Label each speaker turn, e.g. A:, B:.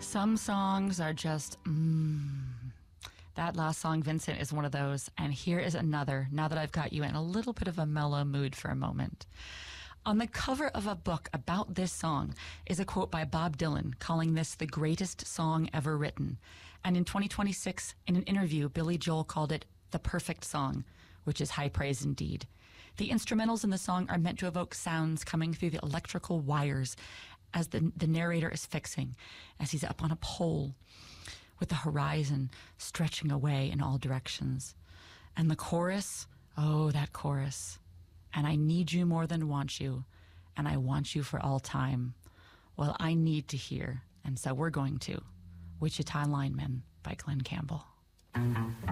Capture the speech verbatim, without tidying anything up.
A: Some songs are just, mmm. That last song, Vincent, is one of those. And here is another, now that I've got you in a little bit of a mellow mood for a moment. On the cover of a book about this song is a quote by Bob Dylan calling this the greatest song ever written. And in twenty twenty-six, in an interview, Billy Joel called it the perfect song, which is high praise indeed. The instrumentals in the song are meant to evoke sounds coming through the electrical wires as the, the narrator is fixing, as he's up on a pole with the horizon stretching away in all directions. And the chorus, oh, that chorus. And I need you more than want you, and I want you for all time. Well, I need to hear, and so we're going to. Wichita Lineman by Glen Campbell.